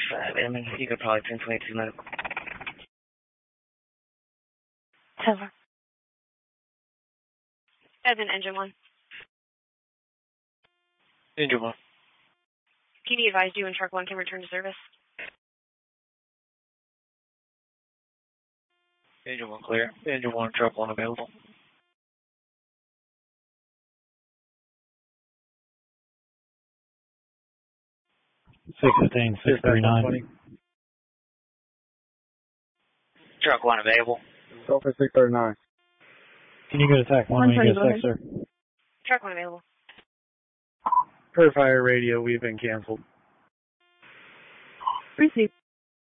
I mean, you could probably 1022 medical. Hello. Evan, engine 1. Engine 1. Can you advise you and truck 1 can return to service? Engine 1 clear. Engine 1, truck 1 available. 615, 639. Truck 1 available. Sulphur 639. Can you go to TAC 1 when you get 6, sir? Truck 1 available. Per fire radio, we've been canceled. Receive.